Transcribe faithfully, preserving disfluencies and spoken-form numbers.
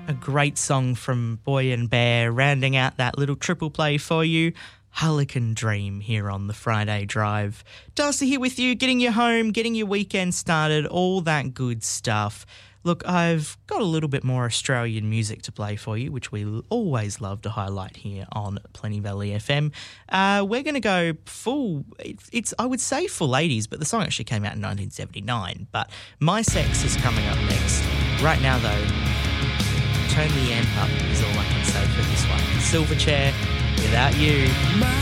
A great song from Boy and Bear, rounding out that little triple play for you. Harlequin Dream here on the Friday Drive. Darcy here with you, getting you home, getting your weekend started, all that good stuff. Look, I've got a little bit more Australian music to play for you, which we always love to highlight here on Plenty Valley F M. Uh, we're going to go full, it's, it's I would say full eighties, but the song actually came out in nineteen seventy-nine. But My Sex is coming up next. Right now, though, turn the amp up is all I can say for this one. Silverchair, Without You.